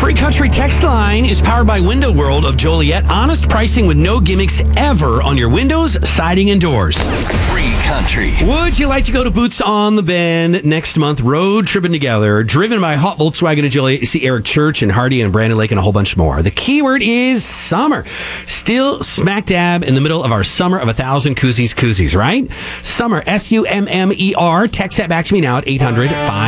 Free Country text line is powered by Window World of Joliet. Honest pricing with no gimmicks ever on your windows, siding, and doors. Free Country. Would you like to go to Boots on the Bend next month? Road tripping together, driven by Hot Volkswagen of Joliet. You see Eric Church and Hardy and Brandon Lake and a whole bunch more. The keyword is summer. Still smack dab in the middle of our summer of 1,000 koozies, right? Summer, SUMMER. Text that back to me now at 800-5